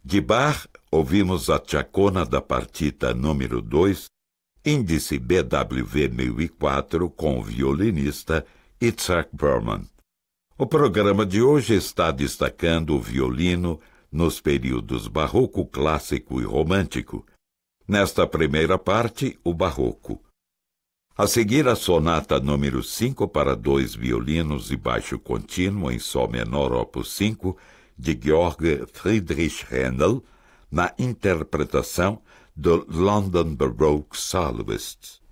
De Bach, ouvimos a Chacona da partita número 2, índice BWV 1004, com o violinista Itzhak Perlman. O programa de hoje está destacando o violino nos períodos barroco, clássico e romântico. Nesta primeira parte, o barroco. A seguir, a sonata número 5 para 2 violinos e baixo contínuo em sol menor opus 5, de Georg Friedrich Händel, na interpretação do London Baroque Soloists.